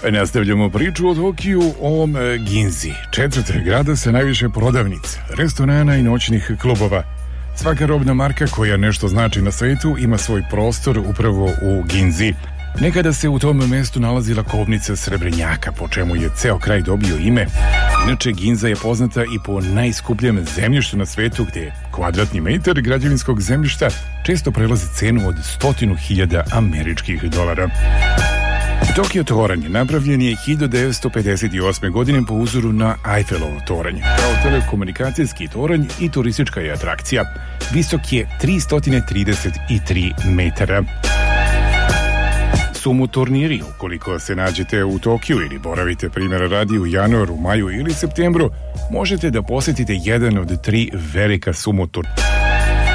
Nastavljamo priču o Tokiju o Ginzi, četvrte grada sa najviše prodavnica, restorana i noćnih klubova. Svaka robna marka koja nešto znači na svetu ima svoj prostor upravo u Ginzi. Nekada se u tom mestu nalazila kovnica Srebrenjaka, po čemu je ceo kraj dobio ime. Inače, Ginza je poznata i po najskupljem zemljištu na svetu, gde kvadratni metar građevinskog zemljišta često prelazi cenu od 100.000 američkih dolara. Tokio toranj napravljen je 1958. godine po uzoru na Eiffelov toranj. Kao telekomunikacijski toranj i turistička je atrakcija. Visok je 333 metara. Sumo turniri, ukoliko se nađete u Tokiju ili boravite primjera radi u januaru, maju ili septembru, možete da posetite jedan od 3 velika sumo turnira.